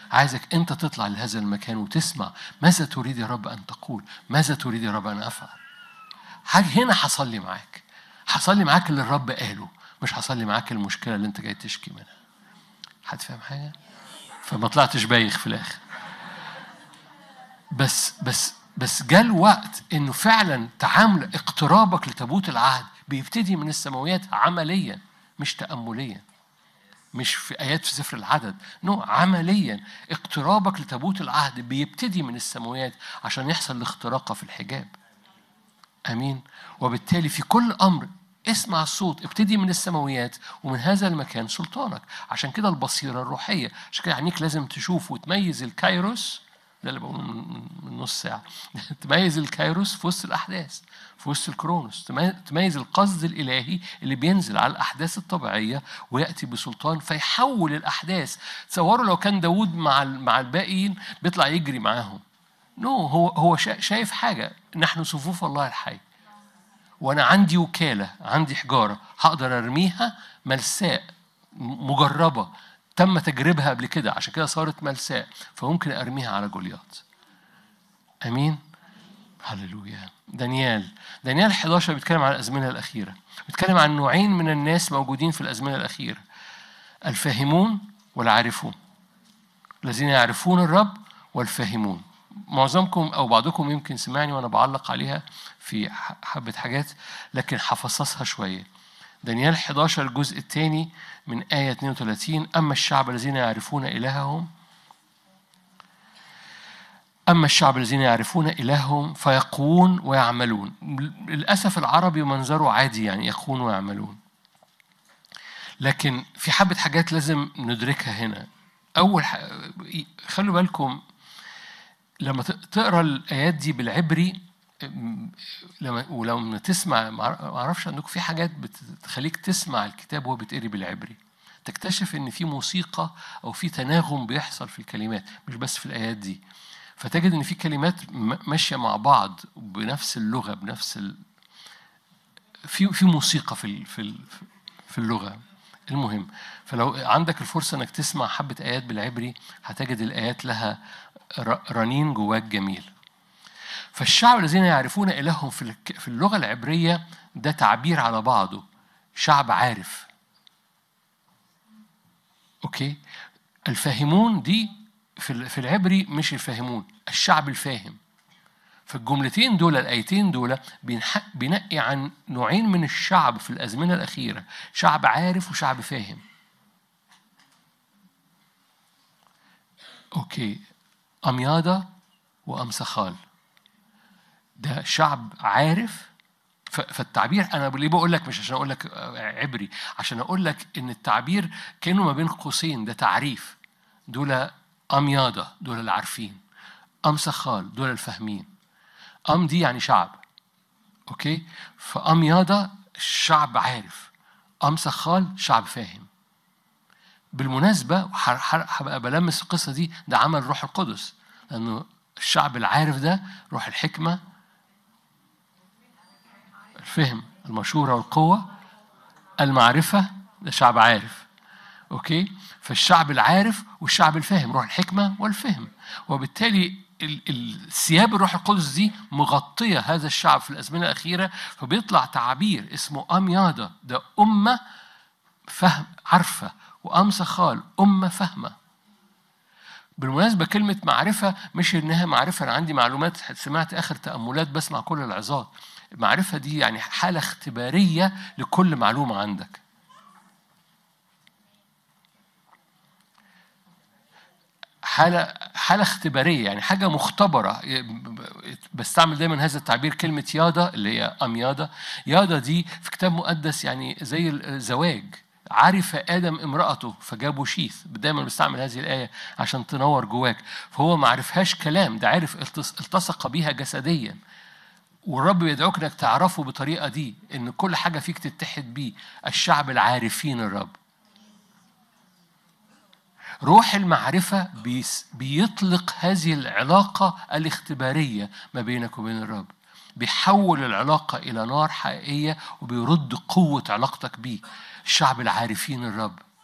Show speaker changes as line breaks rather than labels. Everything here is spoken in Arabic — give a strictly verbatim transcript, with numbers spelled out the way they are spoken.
عايزك أنت تطلع لهذا المكان وتسمع ماذا تريد يا رب أن تقول، ماذا تريد يا رب أن أفعل. حاجة هنا حصل لي معاك، حصل لي معاك اللي الرب قاله، مش حصل لي معاك المشكلة اللي أنت جاي تشكي منها. حد فاهم حاجة؟ فما طلعتش بايخ في الآخر. بس بس بس جاء الوقت إنه فعلا تعامل اقترابك لتابوت العهد بيبتدي من السماويات عمليا، مش تأمليا، مش في آيات في سفر العدد، نو عمليا. اقترابك لتابوت العهد بيبتدي من السماويات عشان يحصل الاختراق في الحجاب. أمين. وبالتالي في كل أمر اسمع الصوت، ابتدي من السماويات، ومن هذا المكان سلطانك. عشان كده البصيرة الروحية، عشان كده عينيك لازم تشوف وتميز الكايروس، ده اللي بقوله من نص ساعة. تميز الكايروس في وسط الأحداث، في وسط الكرونوس، تميز القصد الإلهي اللي بينزل على الأحداث الطبيعية ويأتي بسلطان فيحول الأحداث. تصوروا لو كان داود مع مع الباقيين بيطلع يجري معاهم. نو no, هو هو شايف حاجة، نحن صفوف الله الحي، وأنا عندي وكالة، عندي حجارة هقدر أرميها ملساء مجربة تم تجربها قبل كده، عشان كده صارت ملساء، فممكن أرميها على جولياط. أمين. هللويا. دانيال دانيال إحدى عشر بيتكلم عن الأزمنة الأخيرة، بيتكلم عن نوعين من الناس موجودين في الأزمنة الأخيرة: الفاهمون والعارفون. الذين يعرفون الرب والفاهمون. معظمكم أو بعضكم يمكن سمعني وأنا بعلق عليها في حبة حاجات، لكن حفصصها شوية. دانيال إحدى عشر الجزء الثاني من آية اثنين وثلاثين: أما الشعب الذين يعرفون إلههم أما الشعب الذين يعرفون إلههم فيقوون ويعملون. للأسف العربي منظره عادي، يعني يقوون ويعملون، لكن في حبة حاجات لازم ندركها هنا. أول ح... خلوا بالكم لما تقرأ الآيات دي بالعبري، لما ولما تسمع، ما أعرفش عندكم في حاجات بتخليك تسمع الكتاب وهو بتقري بالعبري، تكتشف إن في موسيقى أو في تناغم بيحصل في الكلمات، مش بس في الآيات دي. فتجد إن في كلمات ماشية مع بعض بنفس اللغة، بنفس ال... في في موسيقى في ال... في ال... في اللغة. المهم، فلو عندك الفرصة إنك تسمع حبة آيات بالعبري هتجد الآيات لها رنين جواك جميل. فالشعب الذين يعرفون إلههم في اللغة العبرية ده تعبير على بعضه، شعب عارف. أوكي. الفاهمون دي في العبري مش الفاهمون، الشعب الفاهم. فالجملتين دول، الآيتين دول بينقي عن نوعين من الشعب في الأزمنة الأخيرة: شعب عارف وشعب فاهم. أوكي. أميادة وأمسخال ده شعب عارف. فالتعبير أنا ليه بقول لك؟ مش عشان أقول لك عبري، عشان أقول لك إن التعبير كأنه ما بين قوسين، ده تعريف. دول أميادة، دول العارفين. أمسخال، دول الفاهمين. أم دي يعني شعب، أوكي. فأميادة شعب عارف، أمسخال شعب فاهم. بالمناسبة هبقى بلمس القصة دي، ده عمل روح القدس، لأنه الشعب العارف ده روح الحكمة، الفهم، المشورة والقوة، المعرفة، ده شعب عارف. أوكي. فالشعب العارف والشعب الفاهم، روح الحكمة والفهم. وبالتالي الثياب الروح القدس دي مغطية هذا الشعب في الأزمنة الأخيرة، فبيطلع تعبير اسمه أميادة، ده أمة فهم عارفة، وأمسخال أمة فهمة. بالمناسبة كلمة معرفة مش إنها معرفة أنا عندي معلومات، سمعت آخر تأملات بسمع كل العظات. المعرفة دي يعني حالة اختبارية لكل معلومة عندك. حالة حالة اختبارية، يعني حاجة مختبرة. بستعمل دايما هذا التعبير، كلمة يادا اللي هي أم يادا. يادا دي في كتاب مقدس يعني زي الزواج. عرف آدم امرأته فجابوا شيث. دايما بستعمل هذه الآية عشان تنور جواك. فهو ما عرفهاش كلام، ده عرف التصق بيها جسديا. والرب بيدعوك انك تعرفه بطريقة دي، ان كل حاجة فيك تتحد بيه. الشعب العارفين الرب، روح المعرفة بيطلق هذه العلاقة الاختبارية ما بينك وبين الرب، بيحول العلاقة إلى نار حقيقية وبيرد قوة علاقتك بيه. الشعب العارفين الرب